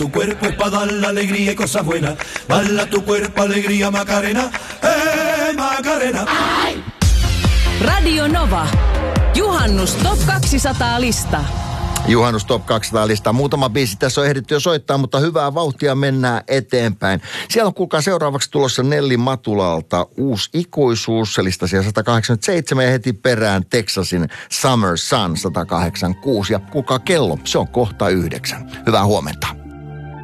Tu cuerpo es pa' dar la alegría y cosas buenas. Bala tu cuerpo, alegría, Macarena. Macarena. Radio Nova. Juhannus Top 200-lista. Juhannus Top 200-lista. Muutama biisi tässä on ehditty jo soittaa, mutta hyvää vauhtia mennään eteenpäin. Siellä on kuulkaa seuraavaksi tulossa Nelli Matulalta Uusi ikuisuus, lista siellä 187 ja heti perään Texasin Summer Sun 186. Ja kuulkaa kello, se on kohta 9. Hyvää huomenta.